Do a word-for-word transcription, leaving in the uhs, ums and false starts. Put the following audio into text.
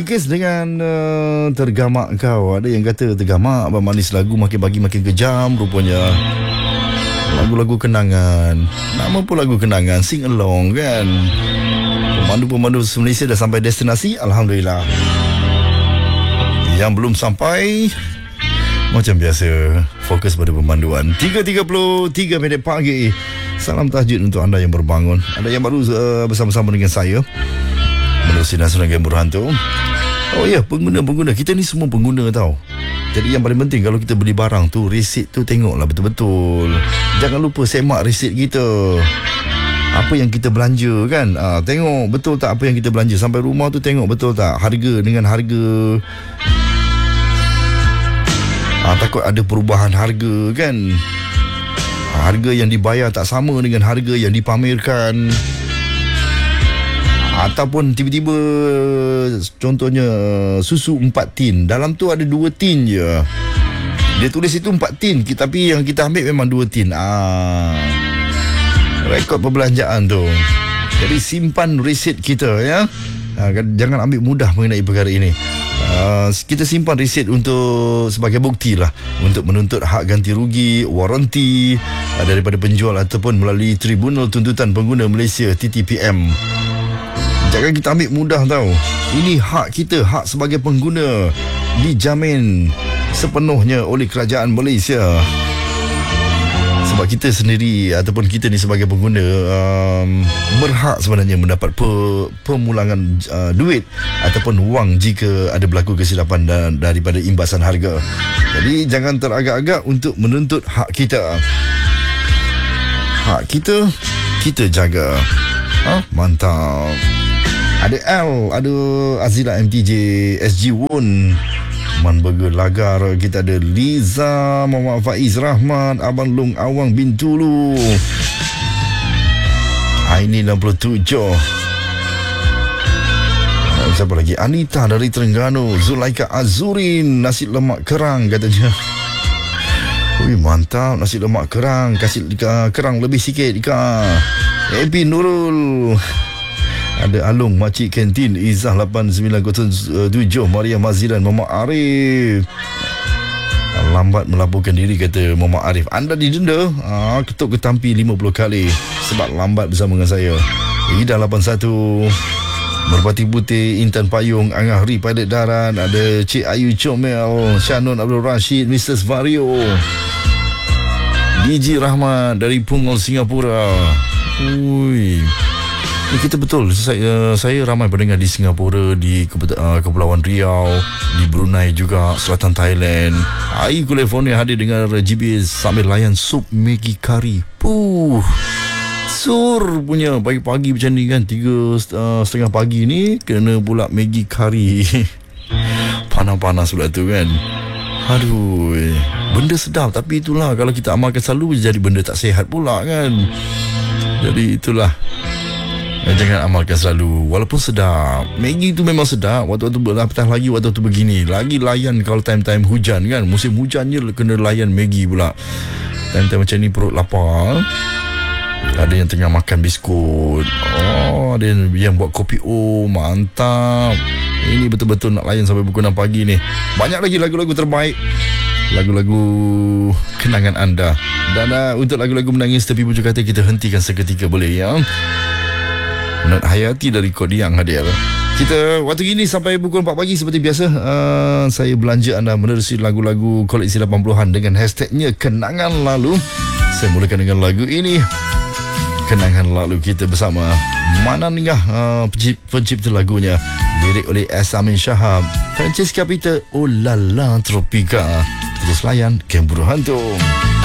Bilkis dengan uh, Tergamak Kau. Ada yang kata tergamak abang manis lagu makin bagi makin kejam rupanya. Lagu-lagu kenangan. Nama pun lagu kenangan, sing along kan. Pemandu-pemandu Malaysia dah sampai destinasi, alhamdulillah. Yang belum sampai, macam biasa, fokus pada pemanduan. tiga tiga puluh tiga minit pagi. Salam tahajud untuk anda yang berbangun. Ada yang baru uh, bersama-sama dengan saya menerusi Nasional Game Berhantu. Oh ya, pengguna-pengguna, kita ni semua pengguna tau. Jadi yang paling penting, kalau kita beli barang tu, resit tu tengoklah betul-betul. Jangan lupa semak resit kita, apa yang kita belanja kan. ha, Tengok betul tak apa yang kita belanja. Sampai rumah tu tengok betul tak harga dengan harga. ha, Takut ada perubahan harga kan. ha, Harga yang dibayar tak sama dengan harga yang dipamerkan. Ataupun tiba-tiba contohnya susu empat tin, dalam tu ada dua tin je. Dia tulis itu empat tin, tapi yang kita ambil memang dua tin. Ah, rekod perbelanjaan tu. Jadi simpan resit kita ya. Ah, jangan ambil mudah mengenai perkara ini. Uh, kita simpan resit untuk sebagai bukti lah, untuk menuntut hak ganti rugi, waranti uh, daripada penjual ataupun melalui Tribunal Tuntutan Pengguna Malaysia T T P M. Jangan kita ambil mudah tau. Ini hak kita, hak sebagai pengguna, dijamin sepenuhnya oleh kerajaan Malaysia. Sebab kita sendiri ataupun kita ni sebagai pengguna um, berhak sebenarnya mendapat pe, pemulangan uh, duit ataupun wang jika ada berlaku kesilapan dan, daripada imbasan harga. Jadi jangan teragak-agak untuk menuntut hak kita. Hak kita, kita jaga. Ha? Mantap. Ada L, ada Azila M T J, S G Won, Man Burger Lagar. Kita ada Liza, Muhammad Faiz Rahman, Abang Long Awang bin Tulu, Aini enam puluh tujuh. Siapa lagi? Anita dari Terengganu, Zulaika Azurin, nasi lemak kerang katanya. Ui, mantap, nasi lemak kerang. Kasih uh, kerang lebih sikit Ika. Ebi Nurul. Ada Alung, Makcik Kantin, Izzah lapan sembilan kosong tujuh, Maria Maziran, Muhammad Arif. Lambat melaporkan diri, kata Muhammad Arif. Anda didenda ah, ketuk ketampi lima puluh kali sebab lambat bersama dengan saya. Ida lapan satu, Merpati Putih, Intan Payung, Angah Ri Pilot Daran. Ada Cik Ayu Comel, Shannon Abdul Rashid, Mister Vario, D J Rahmat dari Punggol, Singapura. Ui, kita betul, saya, saya ramai pendengar di Singapura, di uh, Kepulauan Riau, di Brunei juga, Selatan Thailand. Air California hadir dengan G B S sambil layan sup Maggi Curry. Puh, sur punya pagi-pagi macam ni kan, tiga uh, setengah pagi ni kena pula Maggi Curry. Panas-panas pula tu kan. Aduh, benda sedap, tapi itulah, kalau kita amalkan selalu jadi benda tak sihat pula kan. Jadi itulah, jangan amalkan selalu. Walaupun sedap, Maggi tu memang sedap waktu-waktu berapatah lagi, waktu-waktu begini. Lagi layan kalau time-time hujan kan. Musim hujan je kena layan Maggi pula. Time-time macam ni perut lapar, ada yang tengah makan biskut, oh, ada yang buat kopi. Oh, mantap. Ini betul-betul nak layan sampai pukul enam pagi ni. Banyak lagi lagu-lagu terbaik, lagu-lagu kenangan anda. Dan uh, untuk lagu-lagu menangis tepi bujur kata, kita hentikan seketika boleh ya. Not Hayati dari Kodiang hadir. Kita waktu ini sampai pukul empat pagi seperti biasa. uh, Saya belanja anda menerusi lagu-lagu koleksi lapan puluhan dengan hashtagnya Kenangan Lalu. Saya mulakan dengan lagu ini, Kenangan Lalu kita bersama Manan Ningah, uh, pencipta lagunya. Lirik oleh S. Amin Shahab, Francesca Peter, Oh Lala Tropika. Terus layan Game Berhantu.